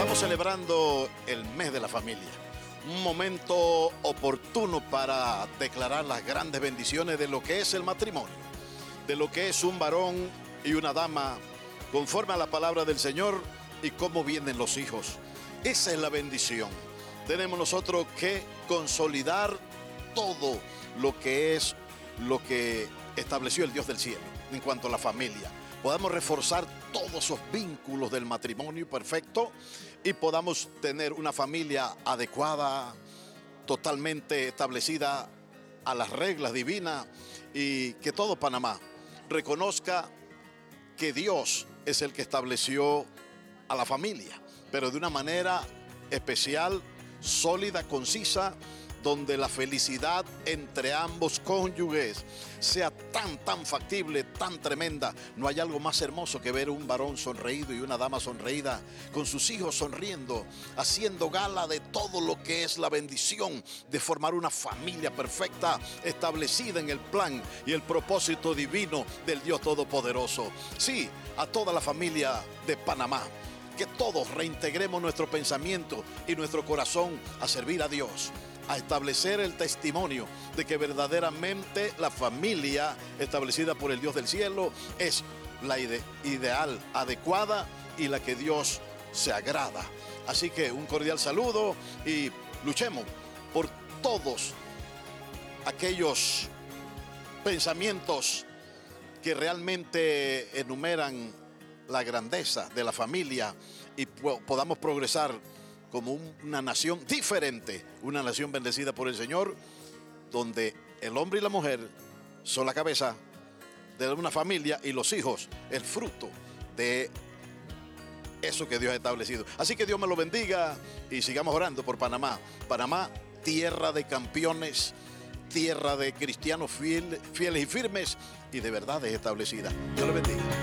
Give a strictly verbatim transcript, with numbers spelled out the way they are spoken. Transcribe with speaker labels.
Speaker 1: Estamos celebrando el mes de la familia, un momento oportuno para declarar las grandes bendiciones de lo que es el matrimonio, de lo que es un varón y una dama, conforme a la palabra del Señor y cómo vienen los hijos. Esa es la bendición. Tenemos nosotros que consolidar todo lo que es lo que estableció el Dios del cielo en cuanto a la familia. Podamos reforzar todos esos vínculos del matrimonio perfecto y podamos tener una familia adecuada, totalmente establecida a las reglas divinas, y que todo Panamá reconozca que Dios es el que estableció a la familia, pero de una manera especial, sólida, concisa, donde la felicidad entre ambos cónyuges sea tan, tan factible, tan tremenda. No hay algo más hermoso que ver un varón sonreído y una dama sonreída, con sus hijos sonriendo, haciendo gala de todo lo que es la bendición de formar una familia perfecta, establecida en el plan y el propósito divino del Dios Todopoderoso. Sí, a toda la familia de Panamá, que todos reintegremos nuestro pensamiento y nuestro corazón a servir a Dios, a establecer el testimonio de que verdaderamente la familia establecida por el Dios del cielo es la ide- ideal, adecuada y la que Dios se agrada. Así que un cordial saludo y luchemos por todos aquellos pensamientos que realmente enumeran la grandeza de la familia y po- podamos progresar como un, una nación diferente, una nación bendecida por el Señor, donde el hombre y la mujer son la cabeza de una familia y los hijos el fruto de eso que Dios ha establecido. Así que Dios me lo bendiga y sigamos orando por Panamá. Panamá, tierra de campeones, tierra de cristianos fiel, fieles y firmes y de verdades establecidas. Dios le bendiga.